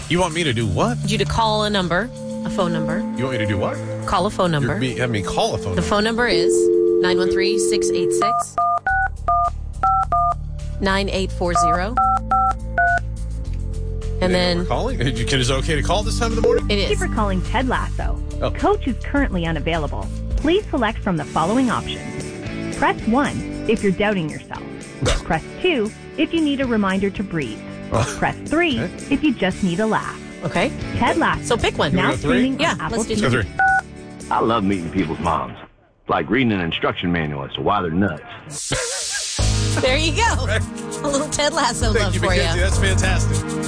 You want me to do what? I need you to call a number, a phone number. You want me to do what? Call a phone number. Have me call a phone The number. phone number is 913-686-9840. And then We're calling? Is it okay to call this time of the morning? it Thank you is. for calling Ted Lasso. Oh. Coach is currently unavailable. Please select from the following options. Press 1 if you're doubting yourself. Press 2 if you need a reminder to breathe. Press 3 if you just need a laugh. Okay. Ted Lasso. So pick one. Now go three? streaming Yeah, on Apple let's do TV. Go 3. I love meeting people's moms. It's like reading an instruction manual as to why they're nuts. There you go. A little Ted Lasso Thank love you, for Mackenzie. you. That's fantastic.